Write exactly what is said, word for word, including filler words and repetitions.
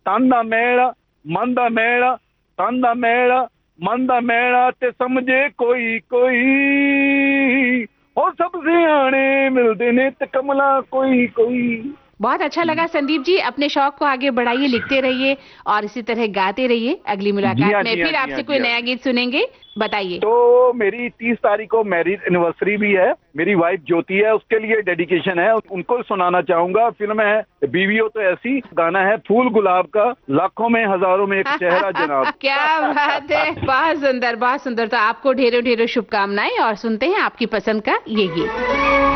ਤਨ ਦਾ ਮੇਲ ਮਨ ਦਾ ਮੇਲ ਤਨ ਦਾ ਮੇਲ ਮਨ ਦਾ ਮੇਲ ਤੇ ਸਮਝੇ ਕੋਈ ਕੋਈ ਉਹ ਸਭ ਸਿਆਣੇ ਮਿਲਦੇ ਨੇ ਤੇ ਕਮਲਾ कोई कोई। बहुत अच्छा लगा संदीप जी, अपने शौक को आगे बढ़ाइए, लिखते रहिए और इसी तरह गाते रहिए। अगली मुलाकात में फिर आपसे कोई नया गीत सुनेंगे, बताइए। तो मेरी तीस तारीख को मैरिज एनिवर्सरी भी है, मेरी वाइफ ज्योति है, उसके लिए डेडिकेशन है, उनको सुनाना चाहूंगा। फिल्म है बीवी हो तो ऐसी, गाना है फूल गुलाब का, लाखों में हजारों में एक चेहरा जनाब। क्या बात है, बहुत सुंदर बहुत सुंदर। तो आपको ढेरों ढेरों शुभकामनाएं और सुनते हैं आपकी पसंद का ये गीत।